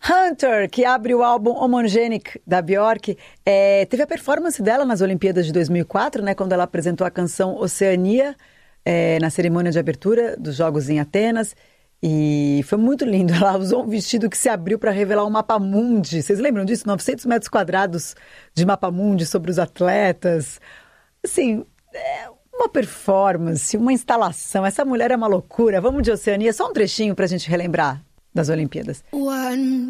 Hunter, que abre o álbum Homogenic, da Björk, teve a performance dela nas Olimpíadas de 2004, né, quando ela apresentou a canção Oceania, na cerimônia de abertura dos Jogos em Atenas. E foi muito lindo. Ela usou um vestido que se abriu para revelar um mapa-mundi. Vocês lembram disso? 900 metros quadrados de mapa-mundi sobre os atletas. Assim, uma performance, uma instalação. Essa mulher é uma loucura. Vamos de Oceania, só um trechinho para a gente relembrar das Olimpíadas. One